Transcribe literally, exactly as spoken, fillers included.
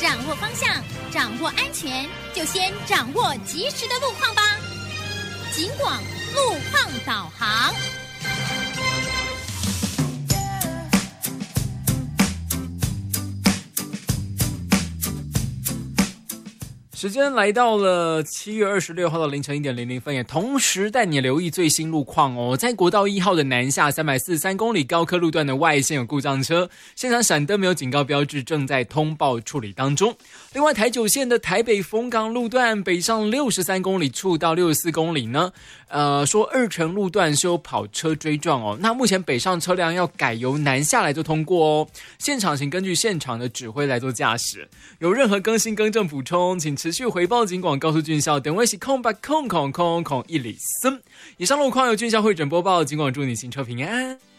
掌握方向，掌握安全，就先掌握及时的路况吧。警广路况导航。 时间来到了七月二十六号的凌晨一点零零分，也同时带你留意最新路况哦。在国道一号的南下三百四十三公里高科路段的外线有故障车，现场闪灯没有警告标志，正在通报处理当中。另外台九线的台北丰港路段北上六十三公里处到六十四公里呢，呃，说二城路段是有跑车追撞哦。那目前北上车辆要改由南下来做通过哦。现场请根据现场的指挥来做驾驶。有任何更新更正补充，请持续回报警广告诉军校，等位是空白空空空空一里森。以上路况由军校会诊播报，警广祝你行车平安。